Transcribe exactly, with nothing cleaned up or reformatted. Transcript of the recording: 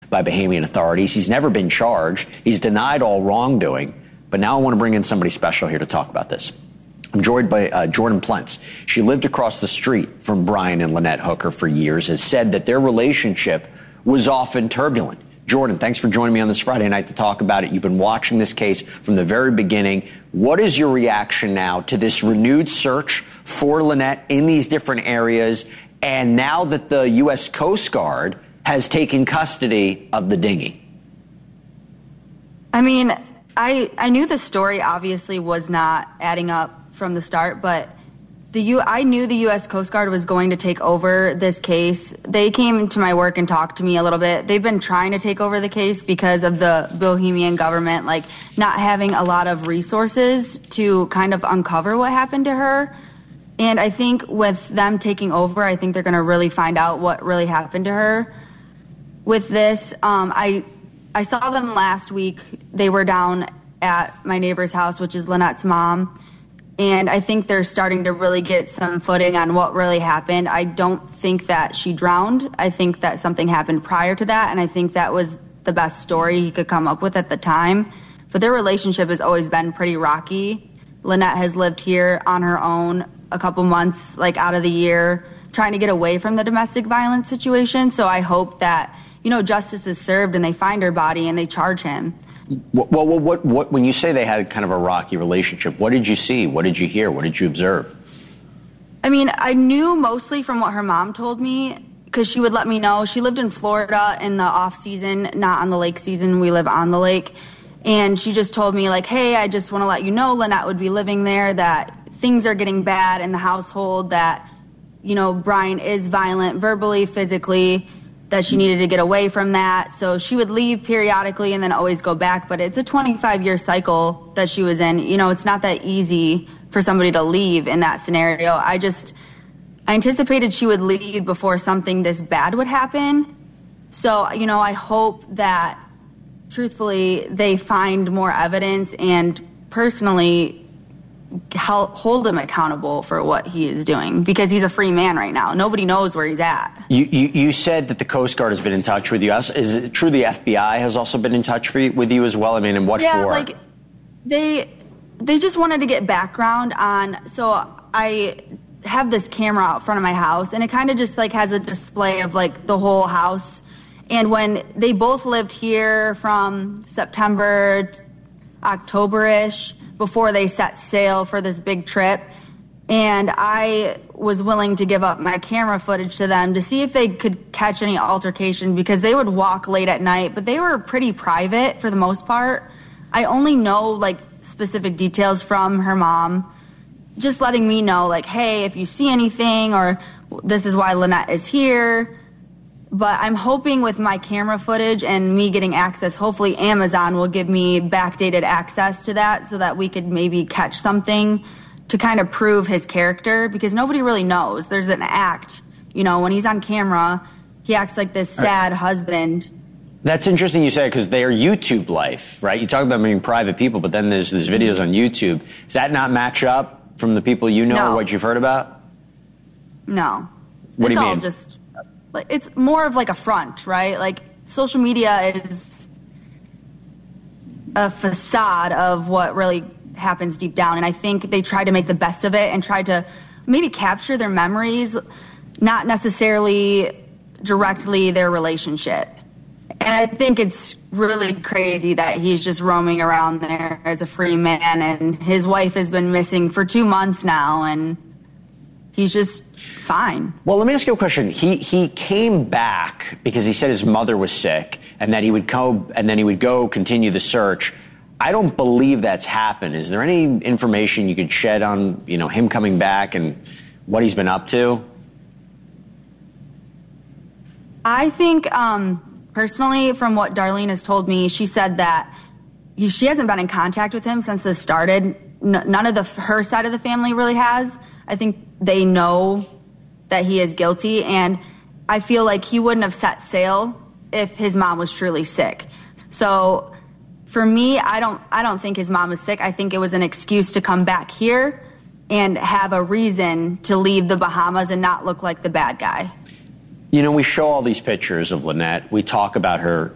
by Bahamian authorities. He's never been charged. He's denied all wrongdoing. But now I want to bring in somebody special here to talk about this. I'm joined by uh, Jordan Plentz. She lived across the street from Brian and Lynette Hooker for years, has said that their relationship was often turbulent. Jordan, thanks for joining me on this Friday night to talk about it. You've been watching this case from the very beginning. What is your reaction now to this renewed search for Lynette in these different areas, and now that the U S Coast Guard has taken custody of the dinghy? I mean, I I knew the story obviously was not adding up from the start, but the U I knew the U S Coast Guard was going to take over this case. They came to my work and talked to me a little bit. They've been trying to take over the case because of the Bohemian government, like, not having a lot of resources to kind of uncover what happened to her. And I think with them taking over, I think they're going to really find out what really happened to her. With this, um, I I saw them last week. They were down at my neighbor's house, which is Lynette's mom. And I think they're starting to really get some footing on what really happened. I don't think that she drowned. I think that something happened prior to that, and I think that was the best story he could come up with at the time. But their relationship has always been pretty rocky. Lynette has lived here on her own a couple months, like, out of the year, trying to get away from the domestic violence situation. So I hope that, you know, justice is served and they find her body and they charge him. Well, what, what, what, when you say they had kind of a rocky relationship, what did you see? What did you hear? What did you observe? I mean, I knew mostly from what her mom told me, because she would let me know. She lived in Florida in the off season, not on the lake season. We live on the lake. And she just told me, like, hey, I just want to let you know Lynette would be living there, that things are getting bad in the household, that, you know, Brian is violent verbally, physically, that she needed to get away from that. So she would leave periodically and then always go back. But it's a twenty-five year cycle that she was in. You know, it's not that easy for somebody to leave in that scenario. I just, I anticipated she would leave before something this bad would happen. So, you know, I hope that, truthfully, they find more evidence and personally help hold him accountable for what he is doing, because he's a free man right now. Nobody knows where he's at. You, you, you said that the Coast Guard has been in touch with you. Is it true the F B I has also been in touch for you, with you as well? I mean, and what yeah, for? like, they, they just wanted to get background on, so I have this camera out front of my house, and it kind of just, like, has a display of, like, the whole house. And when they both lived here from September, October-ish, before they set sail for this big trip, and I was willing to give up my camera footage to them to see if they could catch any altercation, because they would walk late at night, but they were pretty private for the most part. I only know, like, specific details from her mom, just letting me know, like, hey, if you see anything, or this is why Lynette is here. But I'm hoping with my camera footage and me getting access, hopefully Amazon will give me backdated access to that so that we could maybe catch something to kind of prove his character, because nobody really knows. There's an act, you know, when he's on camera, he acts like this sad husband. That's interesting you say, because they are YouTube life, right? You talk about being private people, but then there's, there's videos on YouTube. Does that not match up from the people you know No. or what you've heard about? No. What do it's you all mean? just, like, it's more of like a front, right? Like, social media is a facade of what really happens deep down. And I think they tried to make the best of it and tried to maybe capture their memories, not necessarily directly their relationship. And I think it's really crazy that he's just roaming around there as a free man, and his wife has been missing for two months now, and he's just fine. Well, let me ask you a question. He he came back because he said his mother was sick, and that he would go and then he would go continue the search. I don't believe that's happened. Is there any information you could shed on, you know, him coming back and what he's been up to? I think, um, personally, from what Darlene has told me, she said that he, she hasn't been in contact with him since this started. N- none of the her side of the family really has. I think they know that he is guilty, and I feel like he wouldn't have set sail if his mom was truly sick. So for me, I don't I don't think his mom was sick. I think it was an excuse to come back here and have a reason to leave the Bahamas and not look like the bad guy. You know, we show all these pictures of Lynette. We talk about her